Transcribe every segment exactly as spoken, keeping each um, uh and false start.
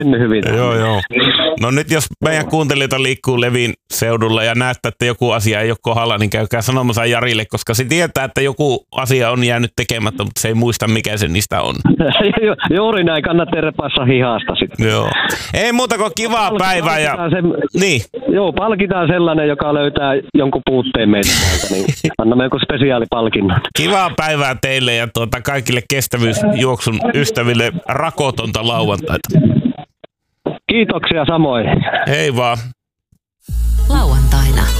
hyvin. Joo, joo. No nyt jos meidän kuuntelijoita liikkuu Levin seudulla ja näyttää, että joku asia ei ole kohdalla, niin käykää sanomassa Jarille, koska se tietää, että joku asia on jäänyt tekemättä, mutta se ei muista, mikä se niistä on. Juuri näin, kannattaa repaassa hihasta sitten. Joo. Ei muuta kuin kivaa Palk- päivää. Ja... Se, niin. Joo, palkitaan sellainen, joka löytää jonkun puutteen meitä täältä, niin annamme joku spesiaalipalkinnon. Kivaa päivää teille ja tuota, kaikille kestävyysjuoksun ystäville rakotonta lauantaita. Kiitoksia samoin. Hei vaan. Lauantaina.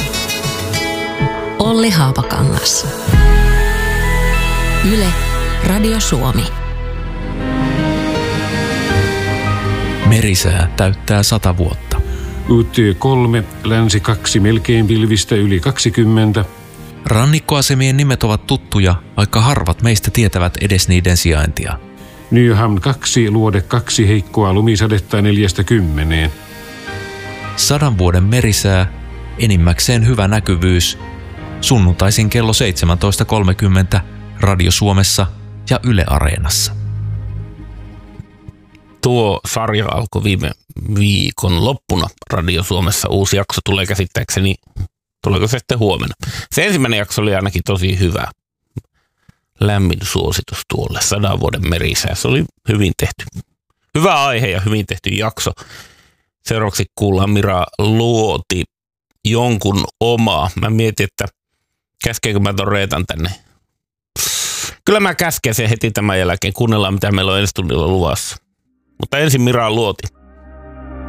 Olli Haapakangas. Yle, Radio Suomi. Merisää täyttää sata vuotta. U T kolme, länsi kaksi, melkein pilvistä yli kaksikymmentä. Rannikkoasemien nimet ovat tuttuja, vaikka harvat meistä tietävät edes niiden sijaintia. Nyhamn kaksi, luode kaksi, heikkoa lumisadetta neljästä kymmeneen. Sadan vuoden merisää, enimmäkseen hyvä näkyvyys. Sunnuntaisin kello seitsemäntoista kolmekymmentä Radio Suomessa ja Yle Areenassa. Tuo sarja alkoi viime viikon loppuna Radio Suomessa. Uusi jakso tulee käsittääkseni, tuleeko se sitten huomenna. Se ensimmäinen jakso oli ainakin tosi hyvä. Lämmin suositus tuolle sadan vuoden merisää. Se oli hyvin tehty. Hyvä aihe ja hyvin tehty jakso. Seuraavaksi kuullaan Mira Luoti jonkun omaa. Mä mietin, että käskeekö mä ton Reetan tänne. Kyllä mä käsken sen heti tämän jälkeen. Kuunnellaan, mitä meillä on ensi tunnilla luvassa. Mutta ensin Mira Luoti.